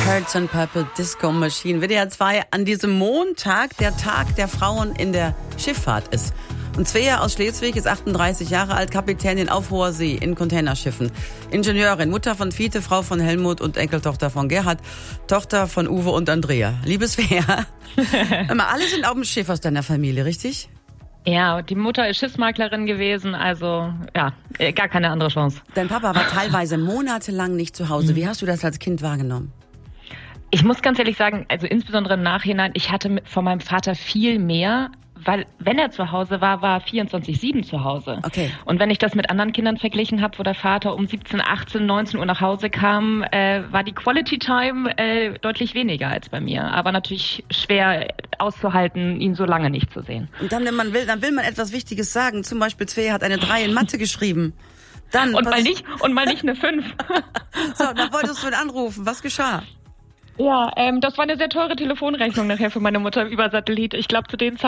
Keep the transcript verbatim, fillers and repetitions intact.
Hearts and Purple Disco Machine. W D R zwei an diesem Montag, der Tag der Frauen in der Schifffahrt ist. Und Svea aus Schleswig ist achtunddreißig Jahre alt, Kapitänin auf hoher See in Containerschiffen. Ingenieurin, Mutter von Fiete, Frau von Helmut und Enkeltochter von Gerhard, Tochter von Uwe und Andrea. Liebe Svea, immer alle sind auf dem Schiff aus deiner Familie, richtig? Ja, die Mutter ist Schiffsmaklerin gewesen, also ja, gar keine andere Chance. Dein Papa war teilweise monatelang nicht zu Hause. Wie hast du das als Kind wahrgenommen? Ich muss ganz ehrlich sagen, also insbesondere im Nachhinein, ich hatte von meinem Vater viel mehr, weil wenn er zu Hause war, war er vierundzwanzig sieben zu Hause. Okay. Und wenn ich das mit anderen Kindern verglichen habe, wo der Vater um siebzehn, achtzehn, neunzehn Uhr nach Hause kam, äh, war die Quality Time äh, deutlich weniger als bei mir. Aber natürlich schwer auszuhalten, ihn so lange nicht zu sehen. Und dann, wenn man will, dann will man etwas Wichtiges sagen. Zum Beispiel, Svea hat eine drei in Mathe geschrieben. Dann, und mal nicht, und mal nicht eine fünf. So, dann wolltest du ihn anrufen. Was geschah? Ja, ähm, das war eine sehr teure Telefonrechnung nachher für meine Mutter über Satellit. Ich glaube, zu den Zeiten